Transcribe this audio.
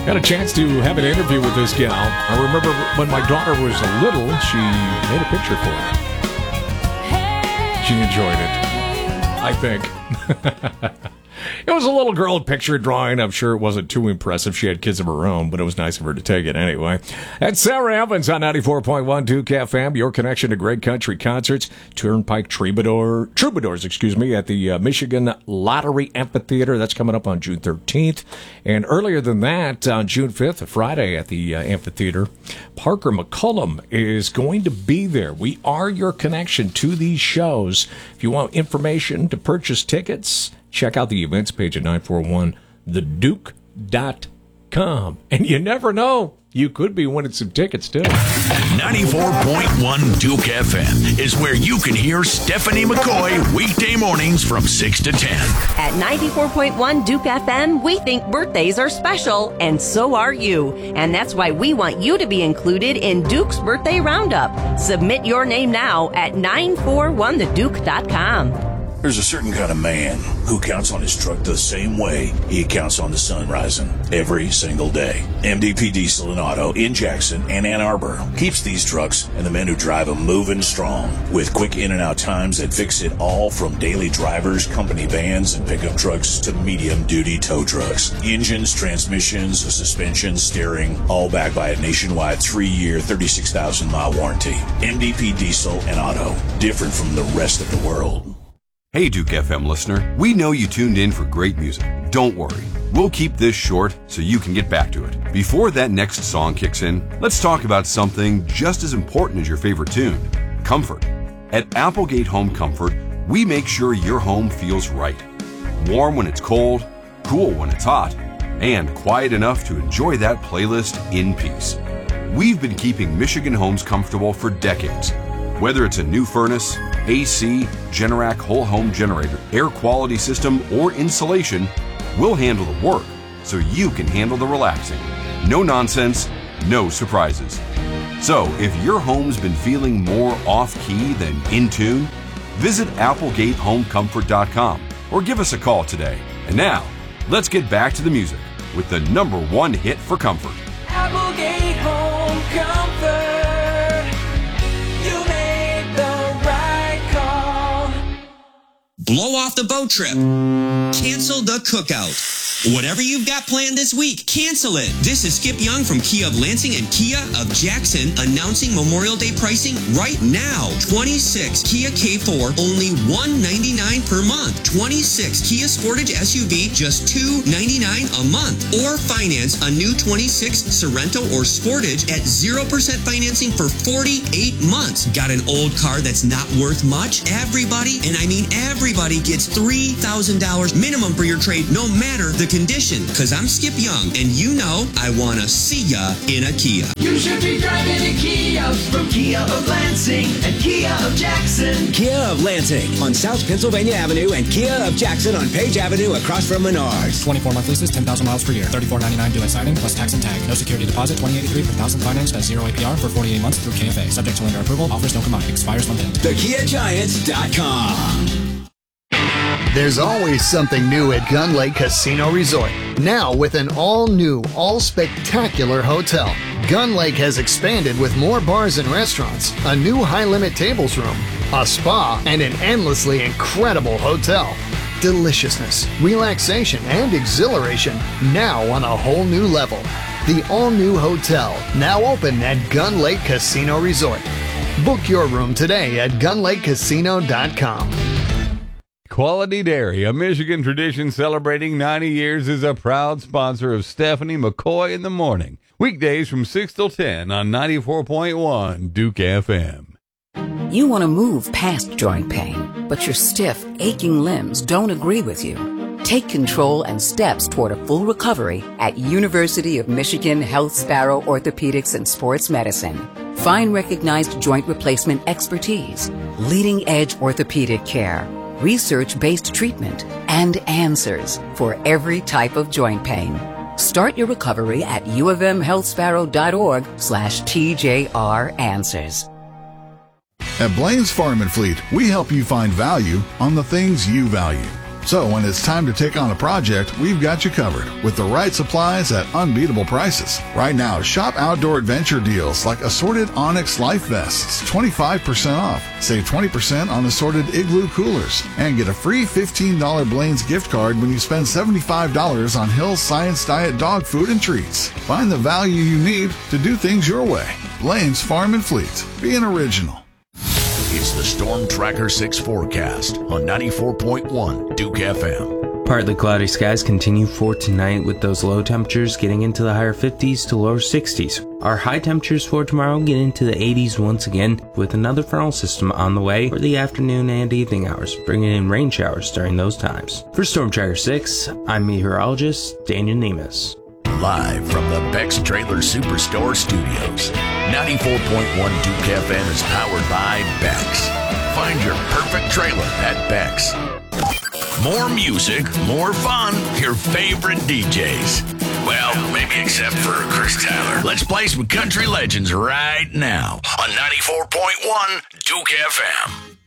Got a chance to have an interview with this gal. I remember when my daughter was little, she made a picture for it. She enjoyed it, I think. It was a little girl picture drawing. I'm sure it wasn't too impressive. She had kids of her own, but it was nice of her to take it anyway. That's Sarah Evans on 94.1 Duke FM, your connection to great country concerts. Turnpike Troubadours, at the Michigan Lottery Amphitheater. That's coming up on June 13th. And earlier than that, on June 5th, Friday at the amphitheater, Parker McCullum is going to be there. We are your connection to these shows. If you want information to purchase tickets, check out the events page at 941theduke.com. And you never know, you could be winning some tickets, too. 94.1 Duke FM is where you can hear Stephanie McCoy weekday mornings from 6 to 10. At 94.1 Duke FM, we think birthdays are special, and so are you. And that's why we want you to be included in Duke's Birthday Roundup. Submit your name now at 941theduke.com. There's a certain kind of man who counts on his truck the same way he counts on the sun rising every single day. MDP Diesel and Auto in Jackson and Ann Arbor keeps these trucks and the men who drive them moving strong with quick in and out times that fix it all from daily drivers, company vans, and pickup trucks to medium duty tow trucks. Engines, transmissions, suspension, steering, all backed by a nationwide 3-year, 36,000-mile warranty. MDP Diesel and Auto, different from the rest of the world. Hey Duke FM listener, we know you tuned in for great music. Don't worry, we'll keep this short so you can get back to it. Before that next song kicks in, let's talk about something just as important as your favorite tune, comfort. At Applegate Home Comfort, we make sure your home feels right. Warm when it's cold, cool when it's hot, and quiet enough to enjoy that playlist in peace. We've been keeping Michigan homes comfortable for decades. Whether it's a new furnace, AC, Generac whole home generator, air quality system, or insulation, we'll handle the work so you can handle the relaxing. No nonsense, no surprises. So if your home's been feeling more off-key than in tune, visit ApplegateHomeComfort.com or give us a call today. And now, let's get back to the music with the #1 hit for comfort. Applegate Home Comfort. Blow off the boat trip. Cancel the cookout. Whatever you've got planned this week, cancel it. This is Skip Young from Kia of Lansing and Kia of Jackson announcing Memorial Day pricing right now. 26 Kia K4, only $199 per month. 26 Kia Sportage SUV, just $299 a month. Or finance a new 26 Sorento or Sportage at 0% financing for 48 months. Got an old car that's not worth much? Everybody, and I mean everybody, gets $3,000 minimum for your trade, no matter the condition. Because I'm Skip Young, and you know I want to see ya in a Kia. You should be driving a Kia from Kia of Lansing and Kia of Jackson. Kia of Lansing on South Pennsylvania Avenue and Kia of Jackson on Page Avenue across from Menards. 24-month leases, 10,000 miles per year. $34.99 due at signing plus tax and tag. No security deposit. $20.83 per thousand financed at 0 APR for 48 months through KFA. Subject to lender approval. Offers don't combine. Expires month end. TheKiaGiants.com. There's always something new at Gun Lake Casino Resort. Now with an all-new, all-spectacular hotel. Gun Lake has expanded with more bars and restaurants, a new high-limit tables room, a spa, and an endlessly incredible hotel. Deliciousness, relaxation, and exhilaration now on a whole new level. The all-new hotel, now open at Gun Lake Casino Resort. Book your room today at gunlakecasino.com. Quality Dairy, a Michigan tradition celebrating 90 years, is a proud sponsor of Stephanie McCoy in the Morning. Weekdays from 6 till 10 on 94.1 Duke FM. You want to move past joint pain, but your stiff, aching limbs don't agree with you. Take control and steps toward a full recovery at University of Michigan Health Sparrow Orthopedics and Sports Medicine. Find recognized joint replacement expertise, leading-edge orthopedic care, research-based treatment, and answers for every type of joint pain. Start your recovery at uofmhealthsparrow.org/TJR Answers. At Blaine's Farm and Fleet, we help you find value on the things you value. So when it's time to take on a project, we've got you covered with the right supplies at unbeatable prices. Right now, shop Outdoor Adventure deals like assorted Onyx life vests, 25% off. Save 20% on assorted Igloo coolers and get a free $15 Blaine's gift card when you spend $75 on Hill's Science Diet dog food and treats. Find the value you need to do things your way. Blaine's Farm and Fleet. Be an original. It's the Storm Tracker 6 forecast on 94.1 Duke FM. Partly cloudy skies continue for tonight with those low temperatures getting into the higher 50s to lower 60s. Our high temperatures for tomorrow get into the 80s once again with another frontal system on the way for the afternoon and evening hours, bringing in rain showers during those times. For Storm Tracker 6, I'm meteorologist Daniel Nemes. Live from the Beck's Trailer Superstore Studios. 94.1 Duke FM is powered by Beck's. Find your perfect trailer at Beck's. More music, more fun, your favorite DJs. Well, maybe except for Chris Tyler. Let's play some country legends right now on 94.1 Duke FM.